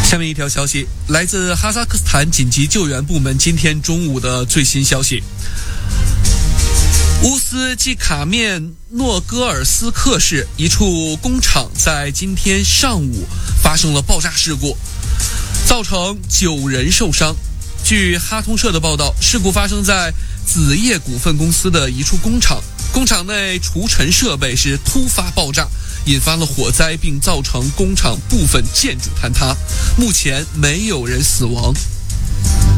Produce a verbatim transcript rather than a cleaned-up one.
下面一条消息来自哈萨克斯坦紧急救援部门今天中午的最新消息。乌斯季卡面诺戈尔斯克市一处工厂在今天上午发生了爆炸事故，造成九人受伤。据哈通社的报道，事故发生在子业股份公司的一处工厂，工厂内除尘设备是突发爆炸，引发了火灾，并造成工厂部分建筑坍塌。目前没有人死亡。